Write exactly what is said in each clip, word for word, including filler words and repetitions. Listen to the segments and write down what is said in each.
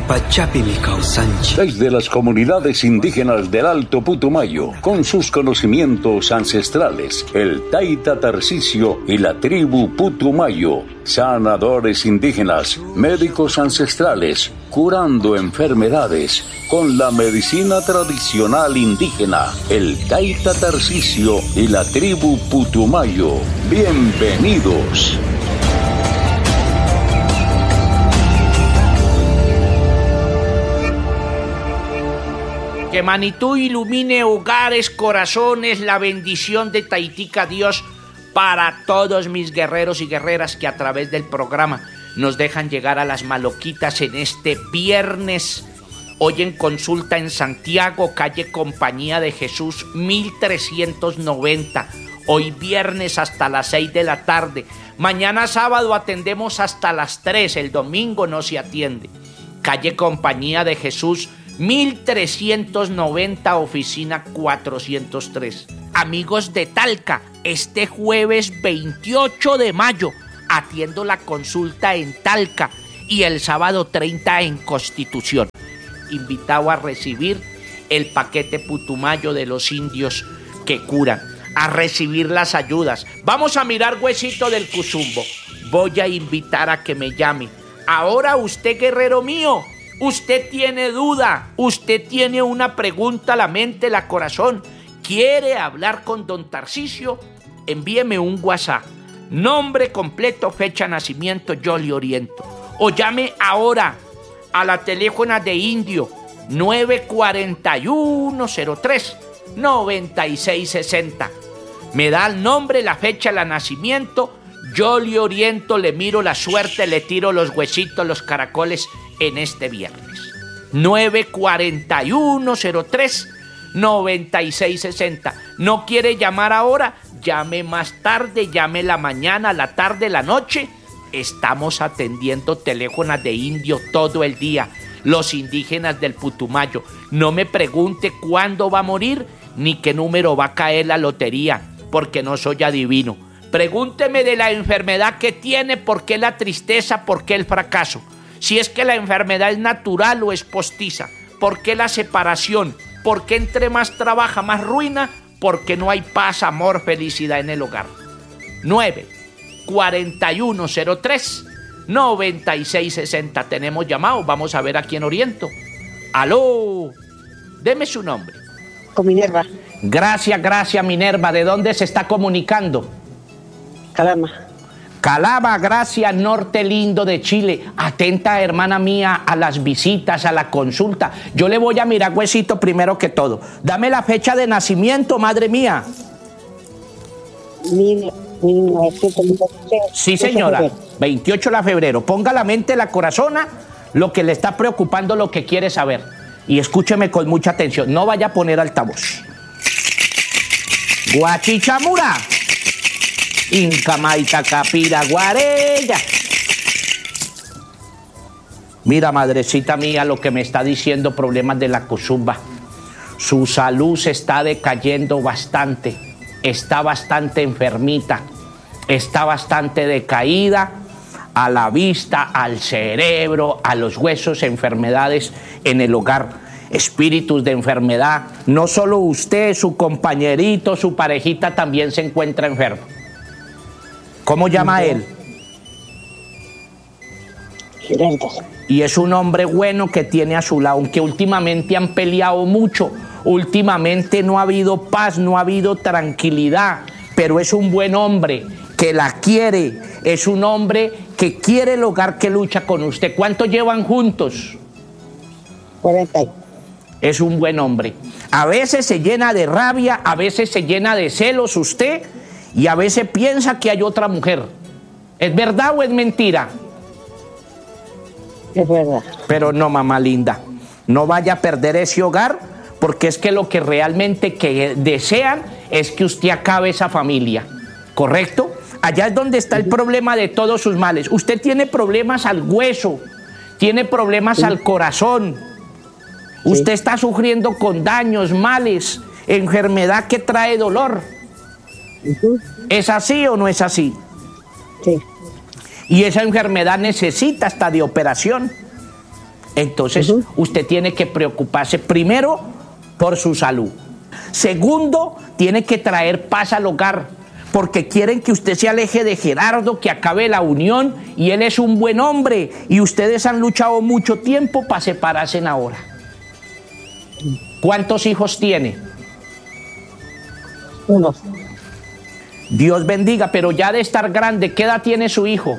Desde las comunidades indígenas del Alto Putumayo, con sus conocimientos ancestrales, el Taita Tarcisio y la tribu Putumayo, sanadores indígenas, médicos ancestrales, curando enfermedades con la medicina tradicional indígena, el Taita Tarcisio y la tribu Putumayo. Bienvenidos. Que Manitú ilumine hogares, corazones, la bendición de Taitica Dios para todos mis guerreros y guerreras que a través del programa nos dejan llegar a las Maloquitas en este viernes. Hoy en consulta en Santiago, calle Compañía de Jesús, mil trescientos noventa. Hoy viernes hasta las seis de la tarde. Mañana sábado atendemos hasta las tres, el domingo no se atiende. Calle Compañía de Jesús, mil trescientos noventa, oficina cuatrocientos tres. Amigos de Talca, este jueves veintiocho de mayo atiendo la consulta en Talca y el sábado treinta en Constitución. Invitado a recibir el paquete Putumayo de los indios que curan, a recibir las ayudas. Vamos a mirar Huesito del Cuzumbo. Voy a invitar a que me llame. Ahora usted, guerrero mío, usted tiene duda, usted tiene una pregunta a la mente, la corazón, quiere hablar con don Tarcisio, envíeme un WhatsApp, nombre completo, fecha de nacimiento, yo le oriento. O llame ahora a la teléfono de Indio, nueve cuatro uno cero tres nueve seis seis cero. Me da el nombre, la fecha de nacimiento, yo le oriento, le miro la suerte, le tiro los huesitos, los caracoles en este viernes. nueve cuatro uno cero tres nueve seis seis cero. ¿No quiere llamar ahora? Llame más tarde, llame la mañana, la tarde, la noche. Estamos atendiendo teléfonos de Indio todo el día. Los indígenas del Putumayo. No me pregunte cuándo va a morir ni qué número va a caer la lotería, porque no soy adivino. Pregúnteme de la enfermedad que tiene, por qué la tristeza, por qué el fracaso. Si es que la enfermedad es natural o es postiza. ¿Por qué la separación? ¿Por qué entre más trabaja, más ruina? Porque no hay paz, amor, felicidad en el hogar. nueve cuatro uno cero tres nueve seis seis cero. Tenemos llamado, vamos a ver a quién oriento. Aló, deme su nombre. Con Minerva. Gracias, gracias Minerva. ¿De dónde se está comunicando? Calama. Calama, gracias, norte lindo de Chile. Atenta, hermana mía, a las visitas, a la consulta. Yo le voy a mirar Huesito primero que todo. Dame la fecha de nacimiento, madre mía. mil novecientos noventa y tres. Sí, señora. veintiocho de febrero. Ponga la mente, la corazona, lo que le está preocupando, lo que quiere saber. Y escúcheme con mucha atención. No vaya a poner altavoz. Guachichamura. Incamaita capira guarella. Mira, madrecita mía, lo que me está diciendo, problemas de la cuzumba. Su salud se está decayendo bastante. Está bastante enfermita. Está bastante decaída a la vista, al cerebro, a los huesos, enfermedades en el hogar, espíritus de enfermedad. No solo usted, su compañerito, su parejita también se encuentra enfermo. ¿Cómo llama él? Gerardo. Y es un hombre bueno que tiene a su lado, aunque últimamente han peleado mucho, últimamente no ha habido paz, no ha habido tranquilidad, pero es un buen hombre que la quiere, es un hombre que quiere el hogar, que lucha con usted. ¿Cuánto llevan juntos? cuarenta. Es un buen hombre. A veces se llena de rabia, a veces se llena de celos usted, y a veces piensa que hay otra mujer. ¿Es verdad o es mentira? Es verdad. Pero no, mamá linda, no vaya a perder ese hogar, porque es que lo que realmente que desean es que usted acabe esa familia, ¿correcto? Allá es donde está el problema de todos sus males. Usted tiene problemas al hueso, tiene problemas sí. al corazón. Sí. Usted está sufriendo con daños, males, enfermedad que trae dolor. Uh-huh. ¿Es así o no es así? Sí. Y esa enfermedad necesita hasta de operación. Entonces, uh-huh. usted tiene que preocuparse primero por su salud. Segundo, tiene que traer paz al hogar, porque quieren que usted se aleje de Gerardo, que acabe la unión, y él es un buen hombre, y ustedes han luchado mucho tiempo para separarse ahora. ¿Cuántos hijos tiene? Uno. Dios bendiga, pero ya de estar grande, ¿qué edad tiene su hijo?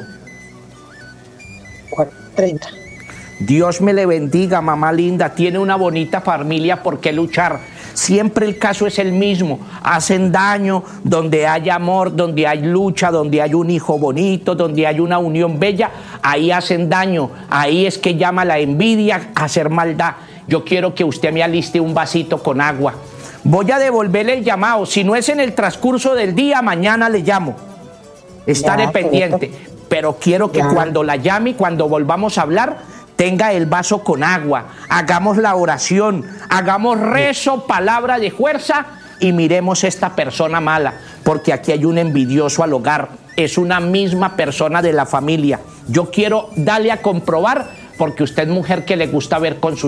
treinta. Dios me le bendiga, mamá linda, tiene una bonita familia por qué luchar. Siempre el caso es el mismo, hacen daño donde hay amor, donde hay lucha, donde hay un hijo bonito, donde hay una unión bella, ahí hacen daño, ahí es que llama la envidia a hacer maldad. Yo quiero que usted me aliste un vasito con agua. Voy a devolverle el llamado, si no es en el transcurso del día, mañana le llamo. Estaré ya, pendiente, pero quiero que ya. Cuando la llame, cuando volvamos a hablar, tenga el vaso con agua, hagamos la oración, hagamos rezo, palabra de fuerza y miremos esta persona mala, porque aquí hay un envidioso al hogar, es una misma persona de la familia. Yo quiero darle a comprobar, porque usted es mujer que le gusta ver con sus